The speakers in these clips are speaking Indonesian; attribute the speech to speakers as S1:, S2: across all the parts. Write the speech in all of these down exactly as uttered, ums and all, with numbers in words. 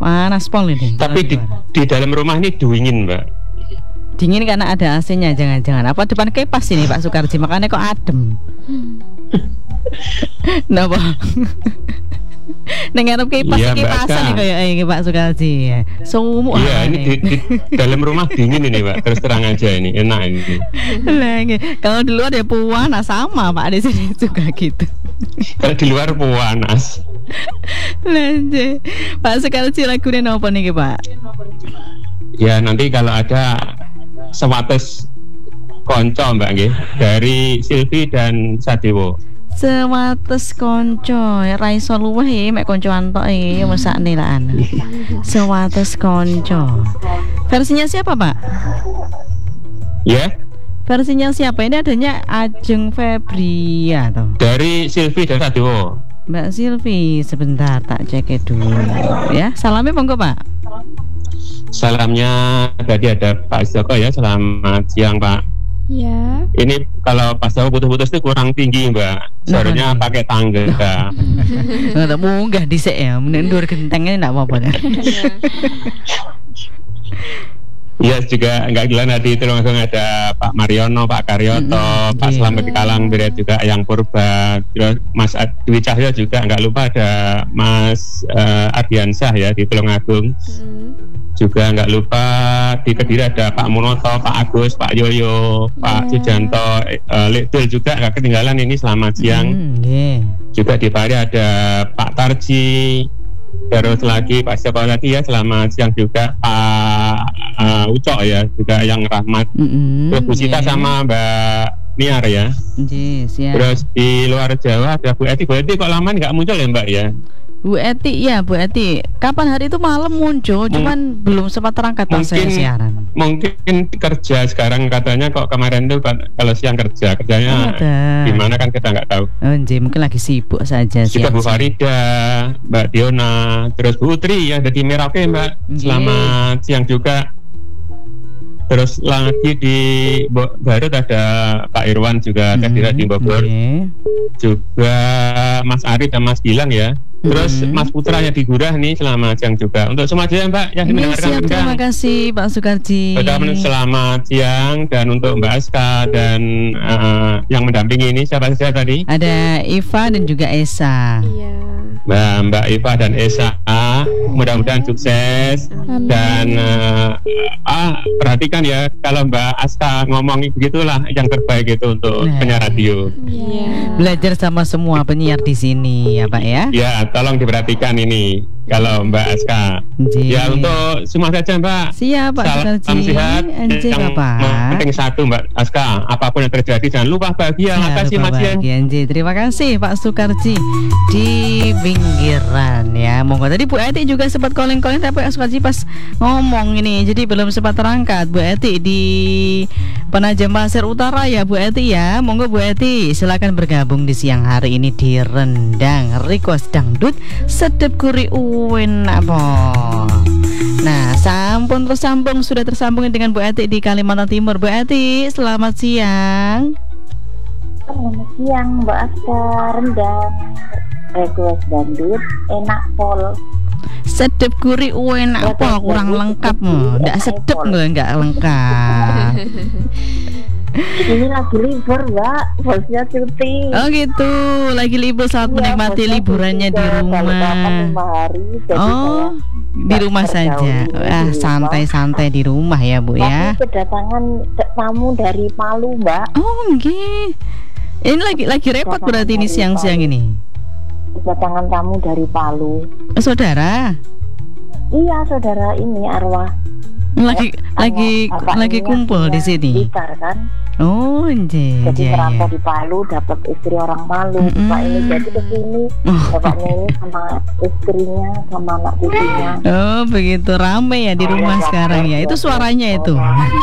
S1: Panas pol ini.
S2: Tapi di, di dalam rumah ini dingin, Mbak.
S1: Dingin karena ada A C-nya, jangan-jangan. Apa depan kipas ini Pak Sukarji, makanya kok adem. Napa? Neng ngarep kipas
S2: Iya,
S1: kipasan nih kayak eh Pak Sukarji ya. Sumuk.
S2: Iya, ini di, di dalam rumah dingin ini, Pak. Terus terang aja ini, enak ini.
S1: Lagi kalau di luar ya panas sama Pak, di sini juga gitu.
S2: Kalau di luar panas.
S1: Lanjut. Pak Sukarji lagunya apa nih Pak?
S2: Ya nanti kalau ada sewates konco Mbak nggih dari Silvi dan Sadewo.
S1: Sewates konco ra iso luweh mek koncoan tok iki mesakne lan. Sewates konco. Versinya siapa, Pak?
S2: Ya.
S1: Versinya siapa? Ini adanya Ajeng Febria toh.
S2: Dari Silvi dan Sadewo.
S1: Mbak Silvi, sebentar tak cek dulu ya. Salamnya monggo, Pak.
S2: Salamnya tadi ada Pak Joko ya. Selamat siang, Pak.
S3: Ya.
S2: Ini kalau pas Joko putus-putus itu kurang tinggi, Mbak. Seharusnya nah, pakai tangga.
S1: Nggak munggah dhisik ya, menendur gentengnya enggak apa-apa.
S2: Iya juga nggak gila nanti itu langsung ada Pak Mariono, Pak Karyoto, mm-hmm. Pak Slamet Kalang, Bira juga yang Purba, terus Mas Dwi Cahyo juga nggak lupa ada Mas uh, Ardiansyah ya di Tulungagung, mm-hmm. juga nggak lupa di Kediri ada Pak Munoto, Pak Agus, Pak Yoyo, Pak yeah. Sujanto, uh, Lekdul juga nggak ketinggalan ini selamat siang, mm, yeah. juga di Pari ada Pak Tarji. Terus lagi Pak siapa lagi ya selamat siang juga Pak uh, Ucok ya juga yang Rahmat, mm-hmm, terus Bu Sita yeah. sama Mbak Niar ya.
S1: Yes, yeah.
S2: Terus di luar Jawa ada Bu Eti. Bu Eti kok lama nggak muncul ya Mbak ya?
S1: Bu Eti ya Bu Eti. Kapan hari itu malam muncul, M- cuman belum sempat terangkat pas saya siaran.
S2: Mungkin kerja sekarang katanya kok kemarin tuh kalau siang kerja kerjanya gimana kan kita nggak tahu.
S1: Oh, Nji, mungkin lagi sibuk saja.
S2: Juga Bu Farida, Mbak Diona, terus Bu Utri yang dari Merauke Mbak. Nji. Selamat siang juga. Terus lagi di Garut ada Pak Irwan juga hadir mm-hmm. di Bogor. Okay. Juga Mas Ari dan Mas Gilang ya. Terus mm-hmm. Mas Putra yang di Gurah nih selamat siang juga. Untuk semua ya Mbak yang mendengarkan
S1: siap, terima kasih Pak Sukarji.
S2: Selamat siang dan untuk Mbak Aska dan uh, yang mendampingi ini siapa saja tadi?
S1: Ada Iva dan juga Esa. Iya.
S2: Mbak Mbak Iva dan Esa, mudah-mudahan sukses. Amin. Dan uh, ah perhatikan ya kalau Mbak Aska ngomong begitulah yang terbaik itu untuk nah. penyiar radio.
S1: Yeah. Belajar sama semua penyiar di sini ya Pak ya.
S2: Ya tolong diperhatikan ini kalau Mbak Aska. Anjir. Ya untuk semua saja Mbak.
S1: Siap Pak.
S2: Salam sehat.
S1: Anjir,
S2: yang
S1: Pak.
S2: penting satu Mbak Aska, apapun yang terjadi jangan lupa bahagia. Terima kasih Mas
S1: Anjir. Terima kasih Pak Sukarji di pinggiran ya. Monggo tadi Bu Eti juga sempat calling-calling tapi Pak Sukarji pas ngomong ini jadi belum sempat terangkat. Bu Eti di Penajam Pasir Utara ya Bu Eti ya. Monggo Bu Eti silakan bergabung di siang hari ini di Rendang Request Dangdut Sedep Kuri Uwen apa. Nah, sampun tersambung sudah tersambung dengan Bu Eti di Kalimantan Timur. Bu Eti, selamat siang.
S4: Selamat siang Mbak Aska. Rendang Request Dangdut enak pol.
S1: Sedep gurih enak pol kurang lengkap mu. Ndak sedep enggak lengkap.
S4: Ini lagi libur Mbak, bosnya cuti.
S1: Oh gitu, lagi libur saat ya, menikmati liburannya di rumah.
S4: Hari,
S1: oh, di rumah saja. Ah, santai-santai di rumah ya Bu ya.
S4: Tapi kedatangan tamu dari Palu Mbak.
S1: Oh nggih. Ini lagi lagi repot berarti ini siang-siang ini.
S4: Kedatangan tamu dari Palu.
S1: Saudara?
S4: Iya saudara ini arwah.
S1: Lagi eh, lagi lagi kumpul di sini.
S4: Tikar, kan?
S1: Oh, nje,
S4: jadi merantau di Palu, dapat istri orang Palu. Mm-hmm. Pak ini jadi ke sini, oh. Bapaknya ini sama istrinya, sama anak cucunya.
S1: Oh, begitu rame ya di rumah oh, sekarang ya. Itu suaranya itu.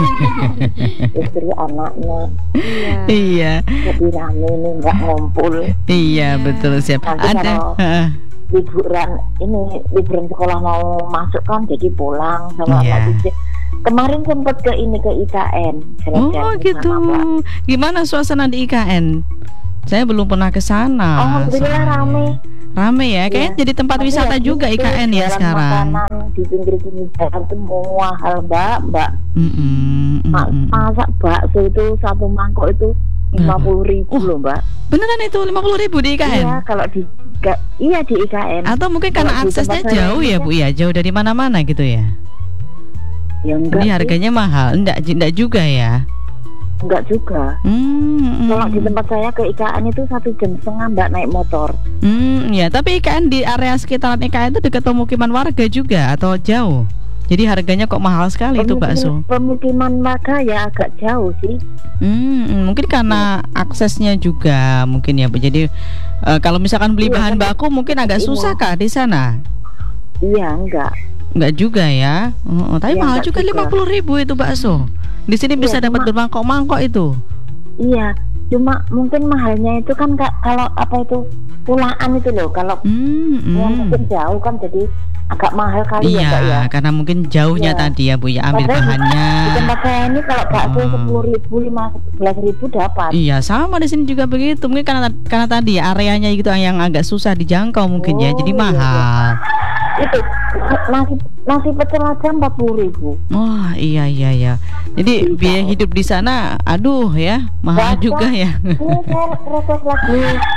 S4: Istri anaknya.
S1: Iya. Iya.
S4: Jadi rame ini nggak ngumpul.
S1: Iya, betul siap.
S4: Nanti
S1: ada.
S4: Kalau liburan ini liburan sekolah mau masuk kan jadi pulang sama yeah. anak cucu. Kemarin sempat ke ini ke I K N.
S1: Oh gitu. Gimana suasana di I K N? Saya belum pernah ke sana.
S4: Oh, alhamdulillah rame.
S1: Rame ya, kayaknya yeah. jadi tempat Tapi wisata juga I K N ya sekarang.
S4: Makanan di pinggir sini jalan itu mahal mbak, mbak.
S1: Mm-mm,
S4: Ma-
S1: mm-mm.
S4: Masak bakso itu satu mangkok itu lima puluh ribu
S1: Oh.
S4: loh mbak.
S1: Beneran itu lima puluh ribu di I K N?
S4: Iya kalau di ga- iya di I K N.
S1: Atau mungkin karena
S4: Kalau di
S1: aksesnya
S4: tempat saya
S1: jauh
S4: ini
S1: ya
S4: kan-
S1: Bu ya, jauh dari mana-mana gitu ya.
S4: Ya enggak
S1: Jadi
S4: sih,
S1: harganya mahal, enggak enggak juga ya.
S4: enggak juga.
S1: Hmm,
S4: Kalau
S1: mm.
S4: di tempat saya ke I K N itu satu jam setengah mbak naik motor.
S1: Hmm, ya, tapi I K N di area sekitaran I K N itu dekat pemukiman warga juga atau jauh? Jadi harganya kok mahal sekali itu bakso.
S4: Pemukiman warga ya agak jauh sih.
S1: Hmm, mungkin karena aksesnya juga mungkin ya Bu. Jadi eh, kalau misalkan beli
S4: Iya,
S1: bahan
S4: kan-
S1: baku mungkin agak
S4: Iya.
S1: susah kah di sana?
S4: Iya enggak.
S1: Enggak juga ya. Oh, tapi
S4: Iya,
S1: mahal
S4: enggak
S1: juga
S4: juga.
S1: lima puluh ribu itu bakso. Di sini
S4: Iya,
S1: bisa dapat
S4: cuma-
S1: bermangkok-mangkok itu.
S4: Iya, cuma mungkin mahalnya itu kan Kak, kalau apa itu pulaan itu loh. Kalau
S1: Hmm,
S4: yang
S1: hmm.
S4: mungkin jauh kan jadi agak mahal kali ya Kak ya.
S1: Iya, karena mungkin jauhnya
S4: Iya.
S1: tadi ya Bu ya, ambil
S4: Padahal di-
S1: bahannya.
S4: Di tempat saya ini kalau bakso
S1: Oh.
S4: sepuluh ribu, lima belas ribu dapat.
S1: Iya, sama di sini juga begitu. Mungkin karena karena tadi ya, areanya gitu yang agak susah dijangkau mungkin ya,
S4: Oh,
S1: jadi
S4: iya,
S1: mahal.
S4: Itu nasi nasi pecel aja empat puluh ribu.
S1: Wah, iya iya ya. Jadi
S4: Iya.
S1: biaya hidup di sana, aduh ya, mahal
S4: Bahkan-
S1: juga ya.
S4: Ini saya request lagu.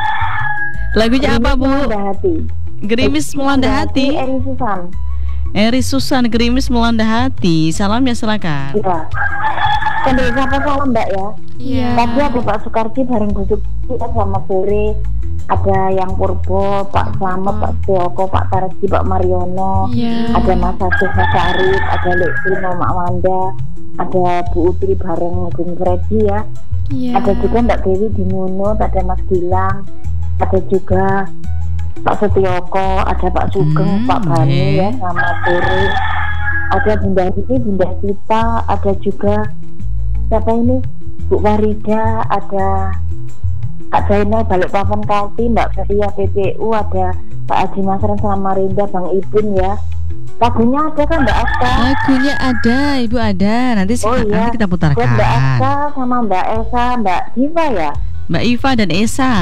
S1: Lagunya apa Bu?
S4: Melanda hati.
S1: Gerimis melanda hati.
S4: Eri Susan.
S1: Eri Susan, Gerimis melanda hati. Salam ya, silakan.
S4: Iya. Sambil sapa salam Mbak ya.
S3: Iya.
S4: Tadi ada Pak Sukarti bareng Bu Sukarti ya, sama sore. Ada yang Purbo, Pak Slamet, Pak Setioko, Pak Tarji, Pak Mariono.
S3: Iya.
S4: Ada Mas Agus, Mas Arif, ada Lek Mama Wanda, ada Bu Utri bareng Bung Freddy ya.
S3: Iya.
S4: Ada juga Mbak Dewi di Munut, ada Mas Gilang, ada juga Pak Setioko, ada Pak Sugeng,
S1: Hmm,
S4: Pak Bani
S1: iya.
S4: ya, sama sore. Ada Bunda Riti, Bunda Sita, ada juga siapa ini? Bu Warida, ada Kak Zainal Balikpapan Kalti, Mbak Feria P P U, ada Pak Haji Masran sama Rinda, Bang Ibun ya. Lagunya ada kan Mbak Aska?
S1: Lagunya ada, Ibu ada. Nanti sih
S4: Oh iya,
S1: nanti kita
S4: buat Mbak
S1: putarkan.
S4: Aska sama Mbak Elsa, Mbak Diva ya.
S1: Mbak Iva dan Esa.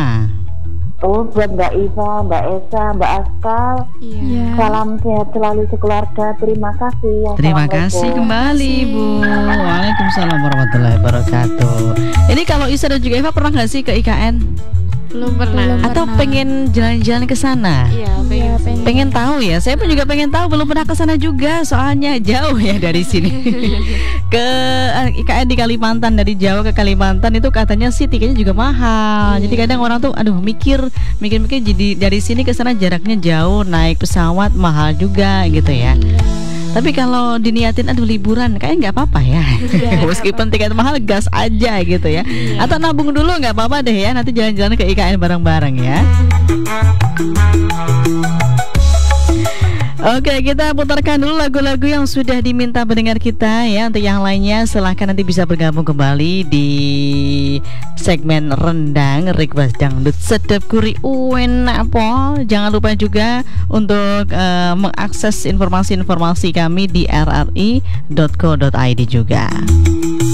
S4: Oh, buat Mbak Iva, Mbak Esa, Mbak Aska.
S3: Iya.
S4: Salam sehat selalu sekeluarga. Terima kasih.
S1: Terima
S4: Assalamualaikum.
S1: kasih kembali Bu. Waalaikumsalam warahmatullahi wabarakatuh. Ini kalau Isa dan juga Eva pernah nggak sih ke I K N?
S3: Belum pernah.
S5: Belum.
S1: Atau
S5: Pernah.
S1: pengen jalan-jalan ke sana?
S3: Iya, pengen.
S5: Iya,
S3: sih.
S5: pengen.
S1: Pengen tahu ya, saya pun juga pengen tahu, belum pernah ke sana juga, soalnya jauh ya dari sini. Ke eh, I K N di Kalimantan, dari Jawa ke Kalimantan itu katanya sih tiketnya juga mahal.
S3: Iya.
S1: Jadi kadang orang tuh aduh mikir, mikir-mikir jadi dari sini ke sana jaraknya jauh, naik pesawat mahal juga gitu ya. Tapi kalau diniatin aduh liburan kayaknya nggak apa-apa ya.
S3: Iya,
S1: Meskipun tiket mahal gas aja gitu ya.
S3: Iya.
S1: Atau nabung dulu nggak apa-apa deh ya, nanti jalan-jalan ke I K N bareng-bareng ya. Oke, kita putarkan dulu lagu-lagu yang sudah diminta pendengar kita ya. Untuk yang lainnya silahkan nanti bisa bergabung kembali di segmen rendang request dangdut sedap kuri enak po. Jangan lupa juga untuk eh, mengakses informasi-informasi kami di r r i dot co dot i d juga.